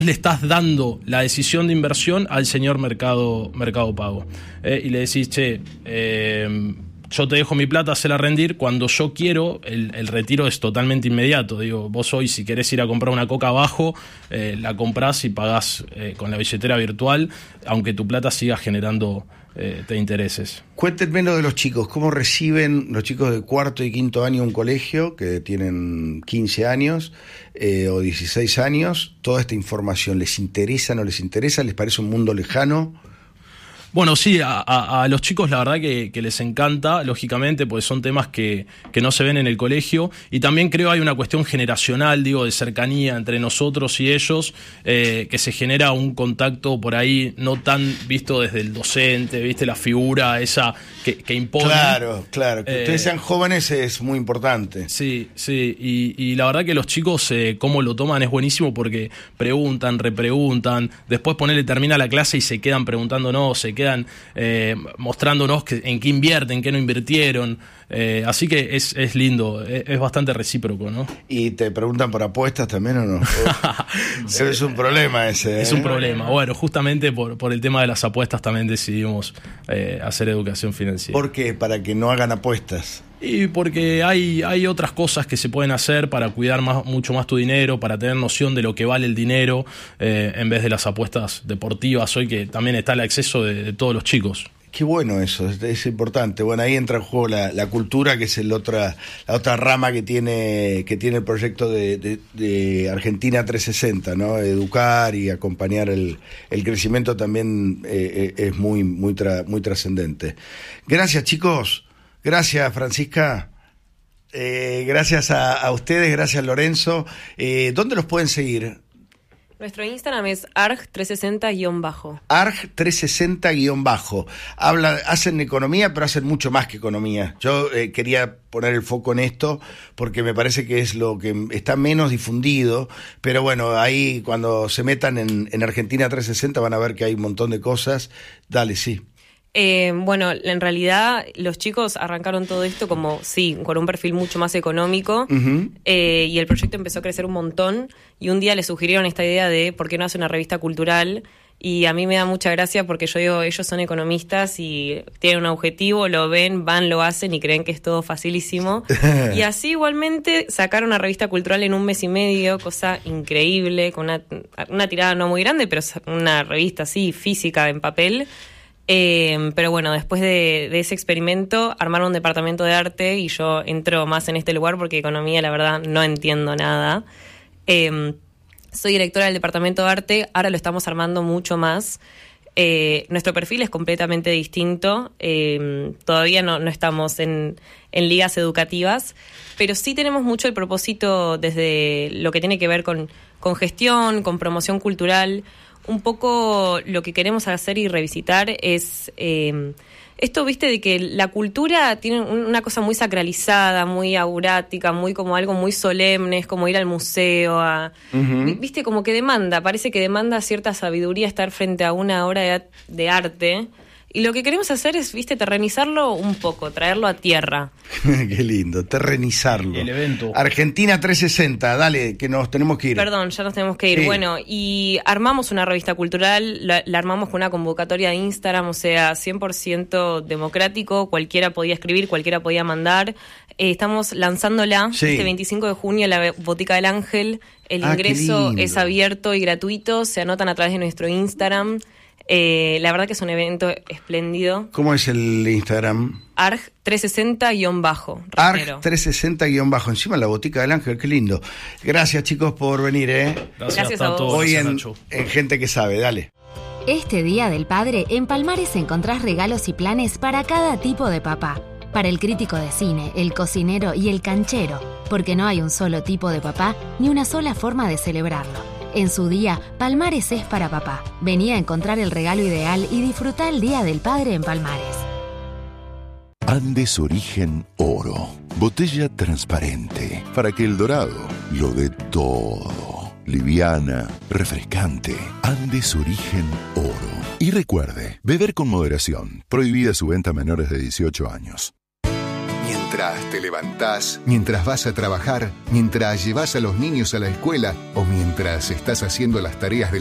le estás dando la decisión de inversión al señor Mercado Pago. Y le decís, che, yo te dejo mi plata, hacela rendir. Cuando yo quiero, el retiro es totalmente inmediato. Digo, vos hoy, si querés ir a comprar una coca abajo, la comprás y pagás con la billetera virtual, aunque tu plata siga generando de intereses. Cuéntenme lo de los chicos. ¿Cómo reciben los chicos de cuarto y quinto año un colegio que tienen 15 años o 16 años? Toda esta información, ¿les interesa, no les interesa? ¿Les parece un mundo lejano? Bueno, sí, a los chicos la verdad que les encanta, lógicamente, porque son temas que no se ven en el colegio, y también creo hay una cuestión generacional, digo, de cercanía entre nosotros y ellos, que se genera un contacto por ahí no tan visto desde el docente, viste, la figura esa que impone. Claro, que ustedes sean jóvenes es muy importante. Sí, y la verdad que los chicos cómo lo toman es buenísimo, porque preguntan, repreguntan, después termina la clase y se quedan preguntándonos, se quedan mostrándonos en qué invierten, en qué no invirtieron, así que es lindo, es bastante recíproco, ¿no? ¿Y te preguntan por apuestas también o no? Sí. Es un problema ese. Es un problema. Bueno, justamente por el tema de las apuestas también decidimos hacer educación financiera. ¿Por qué? Para que no hagan apuestas. Y porque hay otras cosas que se pueden hacer para cuidar mucho más tu dinero, para tener noción de lo que vale el dinero, en vez de las apuestas deportivas hoy, que también está el acceso de todos los chicos. Qué bueno eso, es importante. Bueno, ahí entra en juego la cultura, que es la otra rama que tiene el proyecto de Argentina 360, ¿no? Educar y acompañar el crecimiento también es muy trascendente. Gracias, chicos. Gracias, Francisca. Gracias a ustedes, gracias, Lorenzo. ¿Dónde los pueden seguir? Nuestro Instagram es arg360-. arg360-. Hacen economía, pero hacen mucho más que economía. Yo quería poner el foco en esto porque me parece que es lo que está menos difundido, pero bueno, ahí cuando se metan en Argentina 360 van a ver que hay un montón de cosas. Dale, sí. Bueno, en realidad los chicos arrancaron todo esto como, sí, con un perfil mucho más económico, y el proyecto empezó a crecer un montón, y un día les sugirieron esta idea de ¿por qué no hace una revista cultural? Y a mí me da mucha gracia porque yo digo, ellos son economistas y tienen un objetivo, lo ven, van, lo hacen y creen que es todo facilísimo. Y así igualmente sacaron una revista cultural en 1 mes y medio, cosa increíble, con una tirada no muy grande, pero una revista así, física, en papel. Pero bueno, después de ese experimento armaron un departamento de arte y yo entro más en este lugar porque economía, la verdad, no entiendo nada. Soy directora del departamento de arte, ahora lo estamos armando mucho más. Nuestro perfil es completamente distinto, todavía no estamos en ligas educativas, pero sí tenemos mucho el propósito desde lo que tiene que ver con gestión, con promoción cultural. Un poco lo que queremos hacer y revisitar es esto, viste, de que la cultura tiene una cosa muy sacralizada, muy aurática, muy como algo muy solemne, es como ir al museo, viste, como que parece que demanda cierta sabiduría estar frente a una obra de arte. Y lo que queremos hacer es, viste, terrenizarlo un poco, traerlo a tierra. Qué lindo, terrenizarlo. El evento. Argentina 360, dale, que nos tenemos que ir. Perdón, ya nos tenemos que ir. Sí. Bueno, y armamos una revista cultural, la armamos con una convocatoria de Instagram, o sea, 100% democrático, cualquiera podía escribir, cualquiera podía mandar. Estamos lanzándola este 25 de junio en la Botica del Ángel. El ingreso es abierto y gratuito, se anotan a través de nuestro Instagram. La verdad que es un evento espléndido. ¿Cómo es el Instagram? arg360-. arg360-. Encima la Botica del Ángel, qué lindo. Gracias, chicos, por venir, Gracias a vos. Hoy en Gente que Sabe, dale. Este Día del Padre, en Palmares encontrás regalos y planes para cada tipo de papá. Para el crítico de cine, el cocinero y el canchero, porque no hay un solo tipo de papá ni una sola forma de celebrarlo. En su día, Palmares es para papá. Vení a encontrar el regalo ideal y disfrutá el Día del Padre en Palmares. Andes Origen Oro. Botella transparente para que el dorado lo dé todo. Liviana, refrescante. Andes Origen Oro. Y recuerde, beber con moderación. Prohibida su venta a menores de 18 años. Mientras te levantás, mientras vas a trabajar, mientras llevas a los niños a la escuela o mientras estás haciendo las tareas del